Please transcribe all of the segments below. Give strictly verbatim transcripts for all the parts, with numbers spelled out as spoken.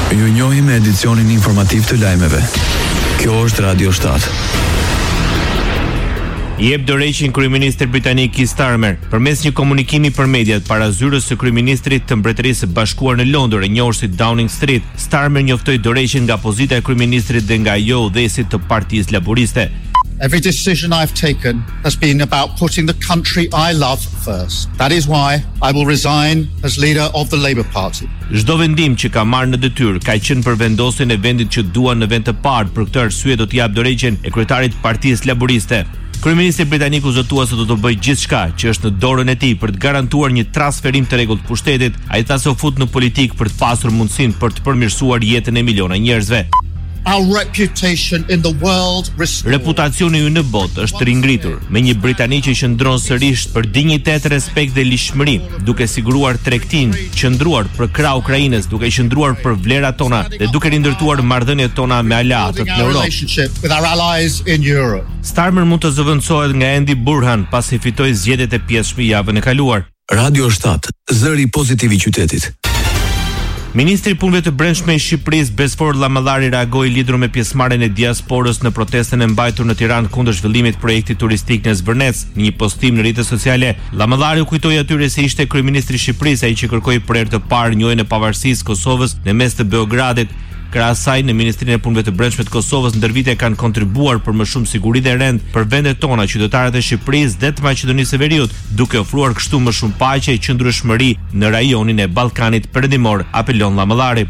Ju njohim me edicionin informativ të lajmeve. Kjo është Radio shtatë. Jep dorëheqjen kryeministri britanik Keir Starmer përmes një komunikimi për mediat para zyrës së kryeministrit të Mbretërisë së Bashkuar në Londër, e njohur si Downing Street. Starmer njoftoi dorëheqjen nga pozita e kryeministrit dhe nga ajo udhëhesit të Partisë Laboriste. Every decision I've taken has been about putting the country I love first. That is why I will resign as leader of the Labour Party. Çdo vendim që ka marrë në detyrë ka qenë për vendosjen e vendit që dua në vend të parë. Për këtë arsye do të jap dorëheqjen e kryetarit të Partisë Laboriste. Kryeministri britanik u zotua se do të bëjë gjithçka që është në dorën e tij për të garantuar një transferim të rregullt të pushtetit. Ai tha se u fut në politikë për të pasur mundësinë për të përmirësuar jetën e miliona njerëzve. Our reputation in the world restored. Reputacioni ynë në botë është ringritur me një Britani që qëndron sërish për dinjitet, respekt dhe lishmëri, duke siguruar tregtinë, qëndruar për krah Ukrainës, duke qëndruar për vlerat tona dhe duke rindërtuar marrëdhëniet tona me aleatët në Europë. Starmer mund të zëvendësohet nga Andy Burhan pasi fitoi zgjedhjet e pjesshme javën e kaluar. Radio shtatë, zëri pozitiv i qytetit. Ministri i Punëve të Brendshme i Shqipërisë Besfor Llamallari reagoi lidhur me pjesëmarrjen e diasporës në protestën e mbajtur në Tiranë kundër zhvillimit të projektit turistik në Zvërnec. Në një postim në rrjetet sociale, Llamallari u kujtoi atyre se ishte kryeministri i Shqipërisë ai që kërkoi për herë të parë njohjen e pavarësisë së Kosovës në mes të Beogradit. Krahas saj, në Ministrinë e Punëve të Brendshme të Kosovës ndër vite kanë kontribuar për më shumë siguri dhe rend për vendet tona, qytetarët e Shqipërisë dhe të Maqedonisë së Veriut, duke ofruar kështu më shumë paqe e qëndrueshmëri në rajonin e Ballkanit Perëndimor, apelon Llamallari.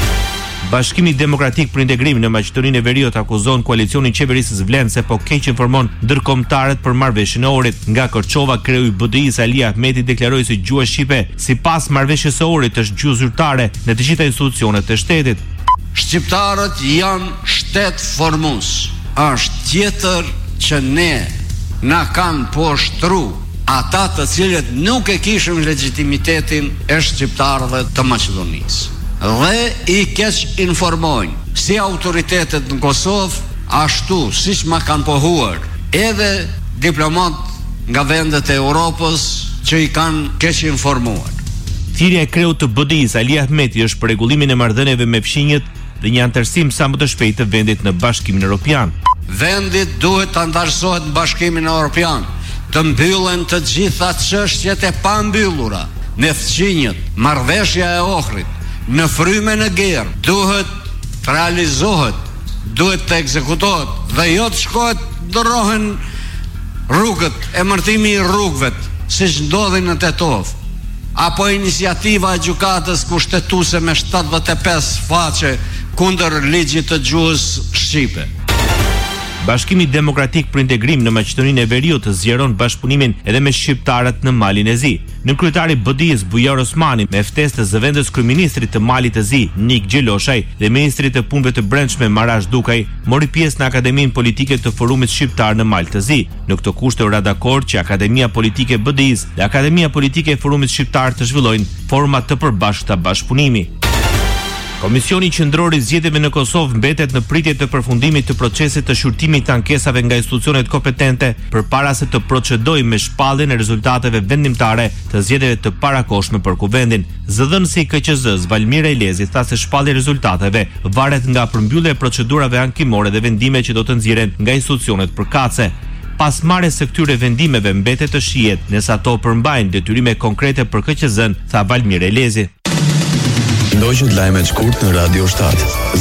Bashkimi Demokratik për Integrim në Maqedoninë e Veriut akuzon koalicionin qeverisë së Vlend se po keq informon ndërkombëtarët për marrëveshjen e Ohrit. Nga Korçova, kreu i B D I-s Ali Ahmeti deklaroi se gjuha shqipe, sipas marrëveshjes së Ohrit, është gjuhë zyrtare në të gjitha institucionet e shtetit. Shqiptarët janë shtet formues. Është tjetër që ne na kanë poshtru ata të cilët nuk e kishim legitimitetin e shqiptarëve të Maqedonisë. Dhe i keq informojnë si autoritetet në Kosovë, ashtu siç ma kanë pohuar edhe diplomat nga vendet e Europës që i kanë keq informuar. Thirrja e kreut të B D I-s Ali Ahmeti është për rregullimin e marrëdhënieve me fqinjet dhe një anëtarësim sa më të shpejtë të vendit në Bashkimin Evropian. Vendit duhet të anëtarësohet në Bashkimin Evropian, të mbyllen të gjitha çështjet e pambyllura, me fqinjet, marrëveshja e Ohrit, në frymen e gerë, duhet të realizohet, duhet të ekzekutohet dhe jo të shkohet ndërrohen rrugët, emërtimi i rrugëve, siç ndodhi në Tetov, apo iniciativa e gjykatës kushtetuese me shtatëdhjetë e pesë faqe kundër ligjit të gjuhës shqipe. Bashkimi Demokratik për Integrim në Maqedoninë e Veriut zgjeron bashkëpunimin edhe me shqiptarët në Malin e Zi. Në kryetari B D I-s Bujar Osmani me ftesë të zëvendës kryeministrit të Malit të Zi, Nik Gjeloshaj, dhe ministrit të Punëve të Brendshme Marash Dukaj, mori pjesë në Akademinë Politike të Forumit Shqiptar në Mal të Zi. Në këtë kushte u ra dakord që Akademia Politike B D I-s dhe Akademia Politike e Forumit Shqiptar të zhvillojnë forma të përbashkëta bashkëpunimi. Komisioni Qendror i Zgjedhjeve në Kosovë mbetet në pritje të përfundimit të procesit të shqyrtimit të ankesave nga institucionet kompetente përpara se të procedojë me shpalljen e rezultateve vendimtare të zgjedhjeve të parakohshme për kuvendin. Zëdhënësi i K Q Z-s Valmir Elezi tha se shpallja e rezultateve varet nga përmbyllja e procedurave ankimore dhe vendime që do të nxirren nga institucionet përkatëse. Pas marrjes së këtyre vendimeve mbetet të shihet nëse ato përmbajnë detyrime konkrete për K Q Z-n, tha Valmir Elezi. Ndoqët lajmet shkurt në Radio shtatë.